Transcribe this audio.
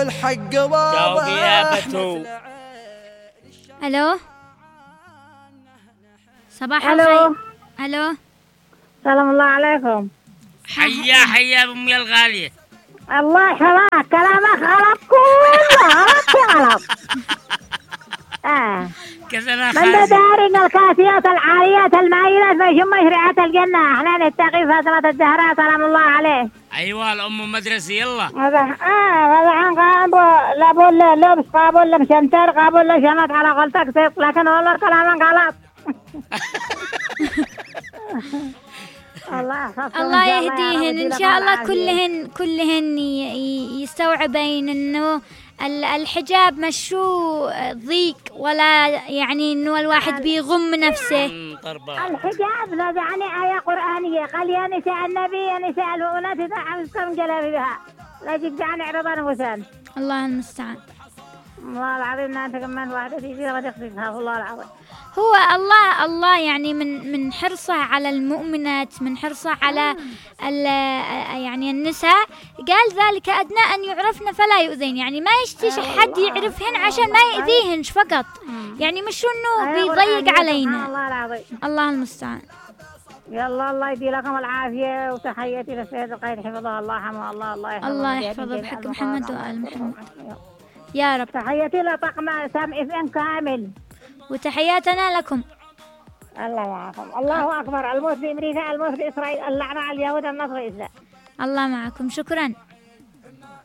والحق واضح. يا بتو. الو صباح الخير. الو سلام الله عليكم. حيا أمي الغالية. الله يحفظك. كلامك غلط كله غلط. كذا من بدارين الكاسيات العاريات المائلات في مشرعات الجنة. احنا نتقي فترة الزهراء سلام الله عليه. أيوة الأم مدرسة يلا. هذا عن قابل لبس قابل لمشنتر قابل لشمت على غلطك لكن والله كلامك غلط. الله يهديهن إن شاء الله. كلهن يستوعبين إنه الحجاب مشو ضيق ولا يعني إنه الواحد بيغم نفسه. الحجاب لا يعني آية قرآنية قال يا نساء النبي يا نساء المؤمنات إذا حفظتم جلابيبها لا تجعلن عرضا وسان. الله المستعان. والله العظيم أنت كمان واحدة تيجي غادي تخفيها والله العظيم. هو الله يعني من حرصه على المؤمنات، من حرصه على يعني النساء، قال ذلك أدنى أن يعرفن فلا يؤذين، يعني ما يشتيش حد يعرفهن عشان ما يؤذيهن فقط، يعني مش إنه بيضيق علينا. الله العظيم. الله المستعان. يلا الله يدي لكم العافية وتحياتي للسيد القائد حفظه الله حماه الله يحفظه بحق محمد وآل محمد يا رب. تحياتي لطاقم سامع FM كامل وتحياتنا لكم. الله معكم. الله أكبر. الموت في أمريكا، الموت في إسرائيل، اللعنة على اليهود، النصر إسرائيل. الله معكم. شكرا.